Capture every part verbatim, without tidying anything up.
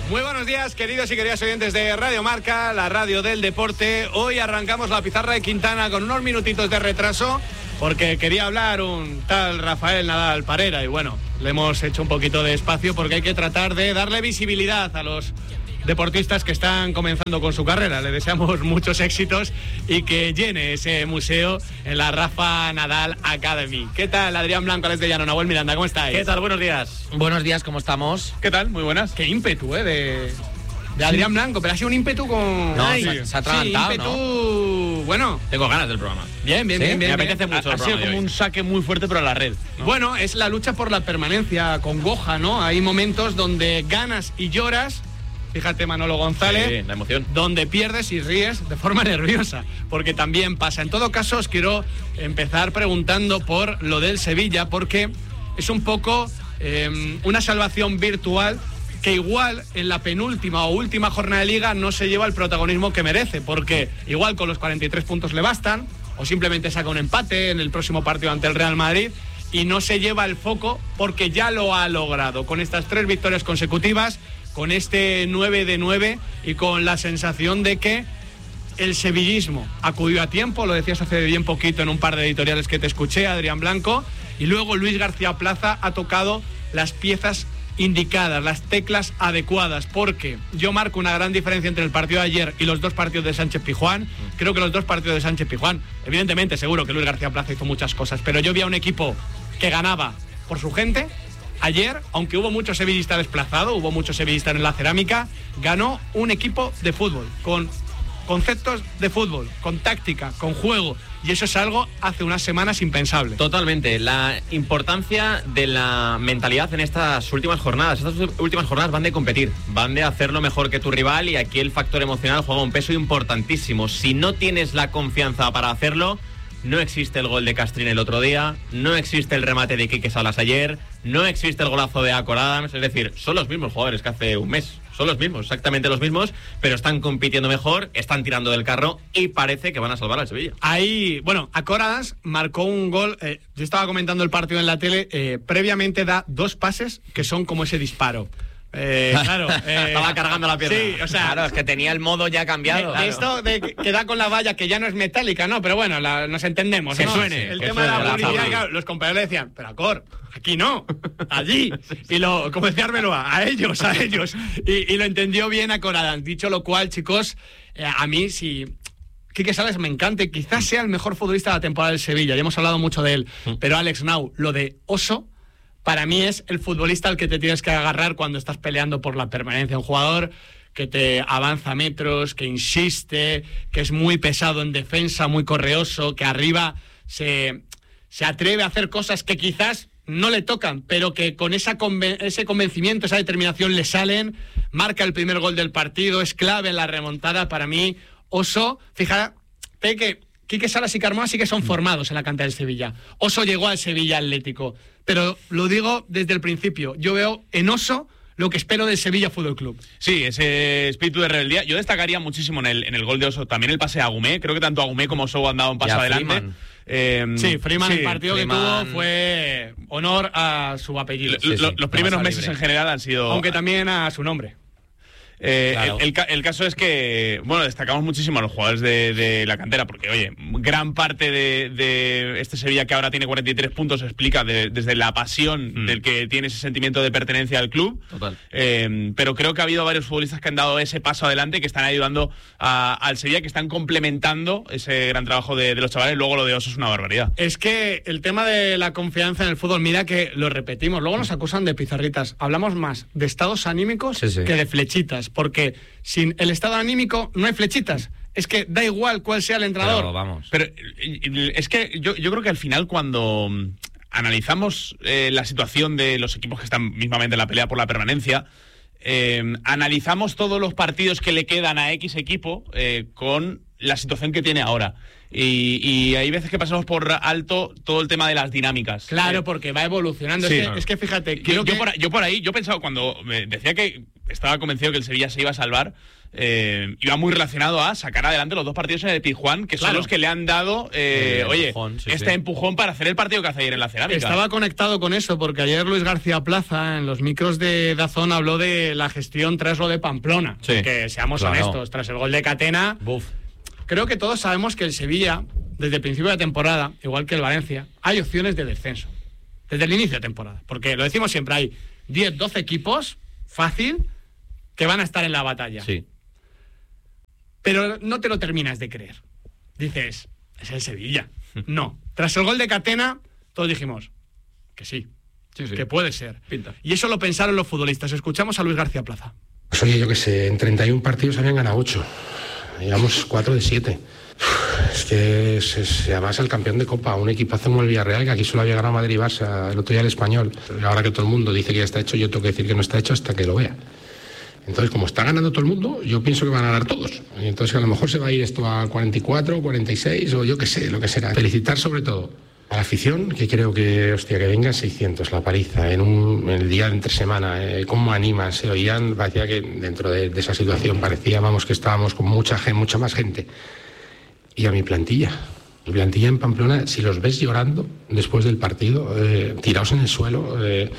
Muy buenos días, queridos y queridas oyentes de Radio Marca, la radio del deporte. Hoy arrancamos la pizarra de Quintana con unos minutitos de retraso porque quería hablar un tal Rafael Nadal Parera y bueno, le hemos hecho un poquito de espacio porque hay que tratar de darle visibilidad a los deportistas que están comenzando con su carrera. Le deseamos muchos éxitos y que llene ese museo en la Rafa Nadal Academy. ¿Qué tal, Adrián Blanco, Alex de Llano, Nahuel Miranda? ¿Cómo estáis? ¿Qué tal? Buenos días. Buenos días, ¿cómo estamos? ¿Qué tal? Muy buenas. Qué ímpetu, ¿eh? De, de Adrián Blanco, pero ha sido un ímpetu con... No, Ay, se, se ha atragantado, sí, ímpetu... ¿no? Bueno. Tengo ganas del programa. Bien, bien, ¿Sí? bien, bien. Me bien. apetece mucho Ha, el ha programa sido como de hoy. un saque muy fuerte, pero a la red, ¿no? Bueno, es la lucha por la permanencia con Goja, ¿no? Hay momentos donde ganas y lloras. Fíjate, Manolo González, Sí, la emoción. donde pierdes y ríes de forma nerviosa, porque también pasa. En todo caso, os quiero empezar preguntando por lo del Sevilla, porque es un poco eh, una salvación virtual que igual en la penúltima o última jornada de Liga no se lleva el protagonismo que merece, porque igual con los cuarenta y tres puntos le bastan, o simplemente saca un empate en el próximo partido ante el Real Madrid, y no se lleva el foco porque ya lo ha logrado, con estas tres victorias consecutivas, con este nueve de nueve y con la sensación de que el sevillismo acudió a tiempo, lo decías hace bien poquito en un par de editoriales que te escuché, Adrián Blanco, y luego Luis García Plaza ha tocado las piezas indicadas, las teclas adecuadas, porque yo marco una gran diferencia entre el partido de ayer y los dos partidos de Sánchez Pizjuán. Creo que los dos partidos de Sánchez Pizjuán, evidentemente seguro que Luis García Plaza hizo muchas cosas, pero yo vi a un equipo que ganaba por su gente. Ayer, aunque hubo mucho sevillista desplazado, hubo mucho sevillista en la cerámica, ganó un equipo de fútbol, con conceptos de fútbol, con táctica, con juego, y eso es algo hace unas semanas impensable. Totalmente, la importancia de la mentalidad en estas últimas jornadas. Estas últimas jornadas van de competir, van de hacerlo mejor que tu rival, y aquí el factor emocional juega un peso importantísimo. Si no tienes la confianza para hacerlo, no existe el gol de Castrín el otro día, no existe el remate de Quique Salas ayer, no existe el golazo de Acor Adams. Es decir, son los mismos jugadores que hace un mes, son los mismos, exactamente los mismos, pero están compitiendo mejor, están tirando del carro y parece que van a salvar al Sevilla. Ahí, bueno, Acor Adams marcó un gol, eh, yo estaba comentando el partido en la tele, eh, previamente da dos pases que son como ese disparo. Eh, claro, eh, estaba cargando la pierna. Sí, o sea, Claro, es que tenía el modo ya cambiado. de, de esto de que, que da con la valla, que ya no es metálica, no, pero bueno, la, nos entendemos. Que ¿no? suene, El que tema suene de la la publicidad, fábrica. claro, los compañeros le decían, pero Acor, aquí no, allí. Y lo, como decía Arbeloa, a ellos, a ellos. Y, y lo entendió bien Acor Adams. Dicho lo cual, chicos, eh, a mí si Quique Salas me encanta, y quizás sea el mejor futbolista de la temporada del Sevilla, ya hemos hablado mucho de él, pero Alex Nau, lo de Oso, para mí es el futbolista al que te tienes que agarrar cuando estás peleando por la permanencia. Un jugador que te avanza metros, que insiste, que es muy pesado en defensa, muy correoso, que arriba se, se atreve a hacer cosas que quizás no le tocan, pero que con esa conven- ese convencimiento, esa determinación le salen. Marca el primer gol del partido, es clave en la remontada. Para mí, Oso, fíjate que Quique Salas y Carmona sí que son formados en la cantera del Sevilla. Oso llegó al Sevilla Atlético, pero lo digo desde el principio, yo veo en Oso lo que espero del Sevilla Fútbol Club. Sí, ese espíritu de rebeldía. Yo destacaría muchísimo en el, en el gol de Oso también el pase a Agumé. Creo que tanto Agumé como Oso han dado un paso Y a adelante. Freeman. Eh, Sí, Freeman, sí, el partido Freeman. que tuvo fue honor a su apellido, lo- lo- sí, los primeros Barça meses libre. en general han sido... aunque también a su nombre. Eh, Claro. el, el ca- el caso es que, bueno, destacamos muchísimo a los jugadores de, de la cantera, porque, oye, gran parte de, de este Sevilla que ahora tiene cuarenta y tres puntos se explica de- desde la pasión Mm. del que tiene ese sentimiento de pertenencia al club. Total. Eh, pero creo que ha habido varios futbolistas que han dado ese paso adelante, que están ayudando a- al Sevilla, que están complementando ese gran trabajo de, de los chavales. Luego lo de Oso es una barbaridad. Es que el tema de la confianza en el fútbol, mira que lo repetimos, luego nos acusan de pizarritas. Hablamos más de estados anímicos Sí, sí. que de flechitas, porque sin el estado anímico no hay flechitas. Es que da igual cuál sea el entrenador. Pero vamos. Pero eh, es que yo, yo creo que al final cuando mm, analizamos eh, la situación de los equipos que están mismamente en la pelea por la permanencia, eh, analizamos todos los partidos que le quedan a X equipo eh, con la situación que tiene ahora. Y, y hay veces que pasamos por alto todo el tema de las dinámicas. Claro, Eh, porque va evolucionando. sí. es, que, es que fíjate, Yo, creo yo que... por, yo por ahí, yo pensaba, cuando me decía que estaba convencido que el Sevilla se iba a salvar, eh, iba muy relacionado a sacar adelante los dos partidos en el Pizjuán, que Claro. son los que le han dado, eh, El oye, empujón, sí, este sí. empujón para hacer el partido que hace ayer en la Cerámica. Estaba conectado con eso, porque ayer Luis García Plaza, en los micros de Dazón, habló de la gestión tras lo de Pamplona. Sí, Que seamos claro. honestos, tras el gol de Catena, Buf. creo que todos sabemos que el Sevilla, desde el principio de temporada, igual que el Valencia, hay opciones de descenso. Desde el inicio de temporada. Porque lo decimos siempre, hay diez, doce equipos, fácil, que van a estar en la batalla. Sí. Pero no te lo terminas de creer. Dices, es el Sevilla. No. Tras el gol de Catena, todos dijimos que sí, Sí, sí. que puede ser. Pinta. Y eso lo pensaron los futbolistas. Escuchamos a Luis García Plaza. Pues oye, yo qué sé, en treinta y un partidos habían ganado ocho. Llevamos cuatro de siete. Es que es, es, además el campeón de Copa, un equipazo como el Villarreal, que aquí solo había ganado Madrid y Barça, el otro día el Español. Ahora que todo el mundo dice que ya está hecho, yo tengo que decir que no está hecho hasta que lo vea. Entonces, como está ganando todo el mundo, yo pienso que van a ganar todos. Y entonces a lo mejor se va a ir esto a cuarenta y cuatro, cuarenta y seis o yo qué sé, lo que será. Felicitar sobre todo a la afición, que creo que, hostia, que vengan seiscientos, la paliza, en, un, en el día de entre semana, eh, cómo animan, se oían, parecía que dentro de, de esa situación parecía, vamos, que estábamos con mucha gente, mucha más gente. Y a mi plantilla. Mi plantilla en Pamplona, si los ves llorando después del partido, eh, tirados en el suelo, eh,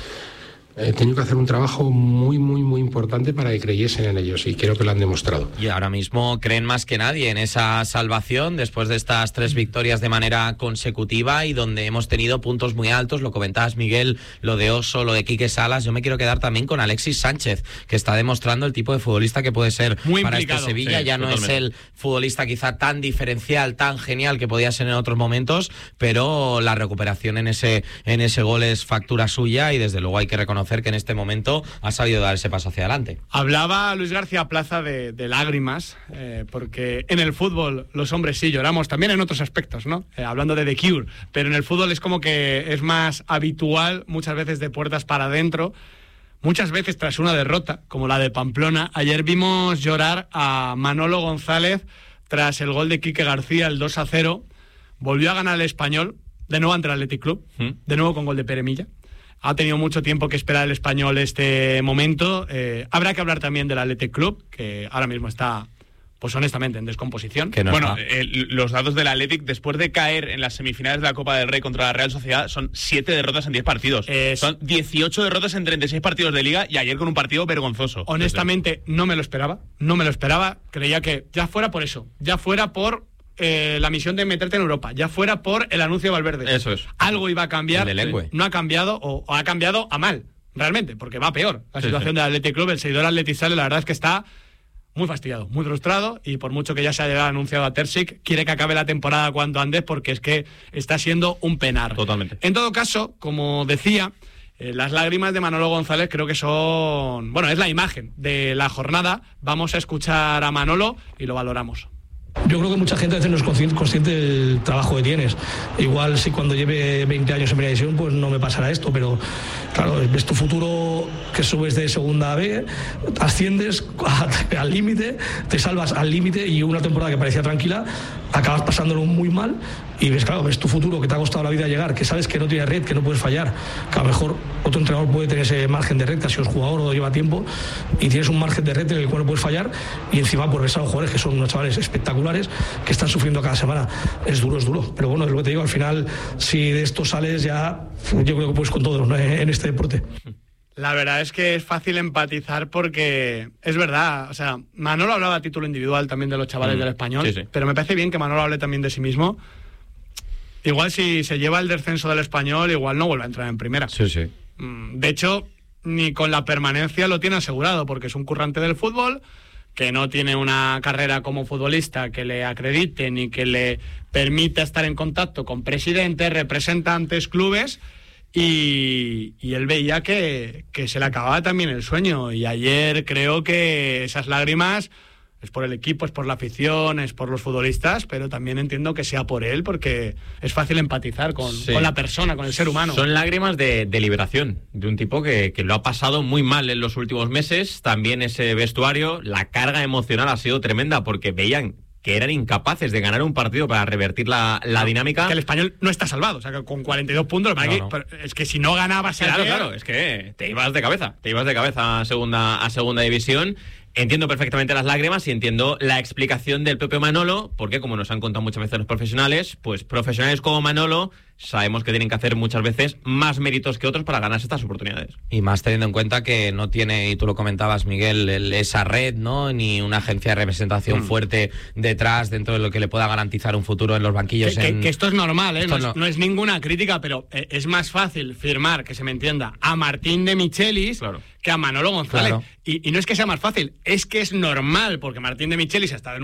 he tenido que hacer un trabajo muy, muy, muy importante para que creyesen en ellos y creo que lo han demostrado. Y ahora mismo creen más que nadie en esa salvación después de estas tres victorias de manera consecutiva y donde hemos tenido puntos muy altos. Lo comentabas, Miguel, lo de Oso, lo de Quique Salas. Yo me quiero quedar también con Alexis Sánchez, que está demostrando el tipo de futbolista que puede ser Muy para implicado. este Sevilla. Sí, ya no totalmente. es el futbolista quizá tan diferencial, tan genial que podía ser en otros momentos, pero la recuperación en ese, en ese gol es factura suya y desde luego hay que reconocer que en este momento ha sabido dar ese paso hacia adelante. Hablaba Luis García Plaza de, de lágrimas, eh, porque en el fútbol los hombres sí lloramos, también en otros aspectos, ¿no? Eh, hablando de The Cure, pero en el fútbol es como que es más habitual, muchas veces de puertas para adentro, muchas veces tras una derrota, como la de Pamplona. Ayer vimos llorar a Manolo González tras el gol de Quique García, el dos a cero, volvió a ganar el Español, de nuevo ante el Athletic Club, ¿Mm? de nuevo con gol de Pere Milla. Ha tenido mucho tiempo que esperar el Español este momento. Eh, habrá que hablar también del Athletic Club, que ahora mismo está, pues honestamente, en descomposición. Que no bueno, está. eh, los datos del Athletic, después de caer en las semifinales de la Copa del Rey contra la Real Sociedad, son siete derrotas en diez partidos. Es- Son dieciocho derrotas en treinta y seis partidos de Liga y ayer con un partido vergonzoso. Honestamente, no me lo esperaba. No me lo esperaba. Creía que ya fuera por eso, ya fuera por eh, la misión de meterte en Europa, ya fuera por el anuncio de Valverde. Eso es. Algo iba a cambiar. El de Lengue. No ha cambiado o, o ha cambiado a mal, realmente, porque va peor la Sí, situación sí. del Athletic Club. El seguidor Athletic sale, la verdad es que está muy fastidiado, muy frustrado, y por mucho que ya se haya anunciado a Terzic, quiere que acabe la temporada cuanto antes porque es que está siendo un penar. Totalmente. En todo caso, como decía, eh, las lágrimas de Manolo González creo que son, bueno, es la imagen de la jornada. Vamos a escuchar a Manolo y lo valoramos. Yo creo que mucha gente a veces no es consciente, consciente del trabajo que tienes. Igual si cuando lleve veinte años en primera división pues no me pasará esto, pero claro, ves tu futuro que subes de segunda a B, asciendes a- al límite, te salvas al límite y una temporada que parecía tranquila, acabas pasándolo muy mal y ves, claro, ves tu futuro que te ha costado la vida llegar, que sabes que no tienes red, que no puedes fallar, que a lo mejor otro entrenador puede tener ese margen de red, si es jugador o lleva tiempo y tienes un margen de red en el cual no puedes fallar y encima pues ves a los jugadores que son unos chavales espectaculares que están sufriendo cada semana. Es duro, es duro, pero bueno, es lo que te digo, al final si de esto sales ya, yo creo que puedes con todo, ¿no?, en este deporte. La verdad es que es fácil empatizar porque es verdad, o sea, Manolo hablaba a título individual también de los chavales Mm, del Español, sí, sí. pero me parece bien que Manolo hable también de sí mismo. Igual si se lleva el descenso del Español, igual no vuelve a entrar en primera. Sí, sí. Mm, De hecho, ni con la permanencia lo tiene asegurado, porque es un currante del fútbol, que no tiene una carrera como futbolista que le acredite ni que le permita estar en contacto con presidentes, representantes, clubes, y, y él veía que, que se le acababa también el sueño. Y ayer creo que esas lágrimas es por el equipo, es por la afición, es por los futbolistas, pero también entiendo que sea por él, porque es fácil empatizar con, Sí. con la persona, con el ser humano. Son lágrimas de, de liberación, de un tipo que, que lo ha pasado muy mal en los últimos meses. También ese vestuario, la carga emocional ha sido tremenda porque veían que eran incapaces de ganar un partido para revertir la, la dinámica. Que el Español no está salvado, o sea, que con cuarenta y dos puntos, para No, que- no. pero es que si no ganabas Claro, ayer- claro, es que te ibas de cabeza, te ibas de cabeza a segunda, a segunda división. Entiendo perfectamente las lágrimas y entiendo la explicación del propio Manolo, porque como nos han contado muchas veces los profesionales, pues profesionales como Manolo sabemos que tienen que hacer muchas veces más méritos que otros para ganarse estas oportunidades. Y más teniendo en cuenta que no tiene, y tú lo comentabas, Miguel, el, esa red, ¿no? Ni una agencia de representación mm. fuerte detrás, dentro de lo que le pueda garantizar un futuro en los banquillos. Que, en... que, que esto es normal, ¿eh? Esto no, no... Es, no es ninguna crítica, pero es más fácil firmar, que se me entienda, a Martín de Michelis claro. que a Manolo González. Claro. Y, y no es que sea más fácil, es que es normal, porque Martín de Michelis está